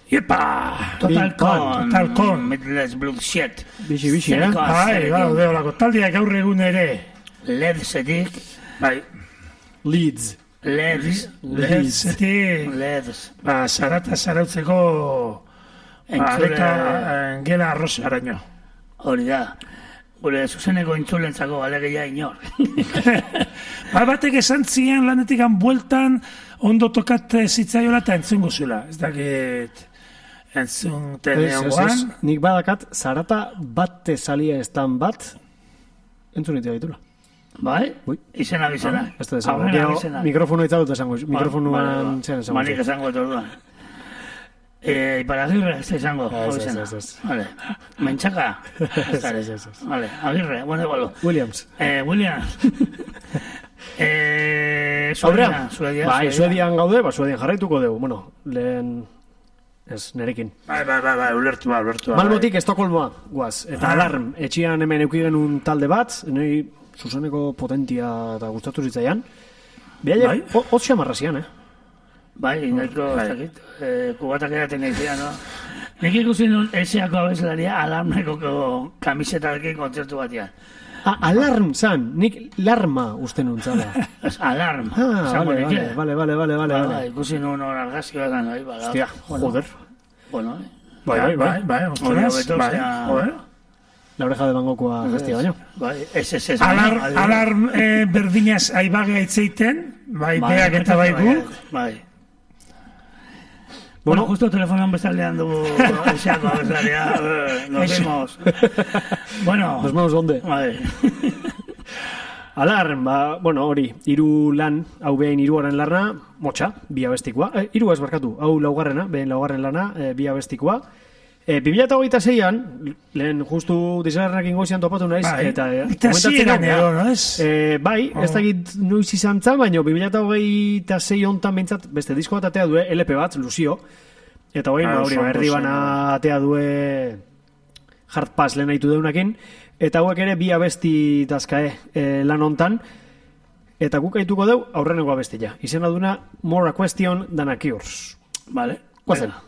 Iepa! Total Con. Meatless Bloodshed. Bixi, Bai, olako taldeak gaur egun ere. Ledzetik. Bai. Leeds. Ledzetik. Zarata zarautzeko areka gela arrozaraino. Hori da. Gure zuzeneko intzulentzako alegeia inor. Batek esan zian lanetik bueltan ondo tokat zitzaiola eta entzun guzula. Ez dakit entzun tenean. Nik badakat, zarata bat salia estan bat entzun itea ditula. Bai? Izena bizena. Ez da esango. Mikrofono itzadut esango. Mikrofonoan zen esango. Manik esango etorduan. Iparagirre, ez da izango. Ez. Vale. Mentxaka. Ez. Vale, Agirre, bueno, igualo. Williams. Suedian gaude, Suedian jarraituko dugu. Bueno, lehen... Ez, nerekin. Bai, ulertu. Malmotik Estokolmoa, guaz. Eta Alarm, etxian hemen eukigen un talde bat, nahi zuzeneko potentia eta gustatu zitzaian. Bai? Hot xamarra zian, Bai, nahiko, ez dakit, kubatak eraten egizia, no? Nik ikusi nun esiako abeslaria Alarmeko kamisetarekin kontzertu batean. Alarm, zan, nik larma uste nuntzala. Alarm. Vale. Ikusi nun hor argazki bat gana. Hostia, joder. Bueno, Bai, ostras, joder. La oreja de Bangokoa gaztia baino. Bai, ez. Alarm berdinaz aibagea itzeiten, bai, beak eta bai guk. Bai. Bueno, justo telefonan bestaldean dugu esiako abeslaria, nos vemos. Bueno. Nos vemos donde. Bai. Alarm, hori, 3 lan, hau behin 3 lana, motxa, 2 abestikoa. 3 ez barkatu, hau laugarrena, behin 2 lana, 2 abestikoa. 2026an, lehen justu diselarrenak ingoizian topatu naiz, eta zieran edo, no ez? Bai, ez dakit noiz izan zan, baina 2026 ontan bintzat, beste disko bat atea due, LP bat, Lucio, eta hori, erdi bana atea due Hard Pass lehen haitu deunakin, eta hauek ere 2 abesti dazkae lan ontan, eta guk haituko deu aurreneko abestia. Izena duna More a Question than a Cure. Vale. Guazen.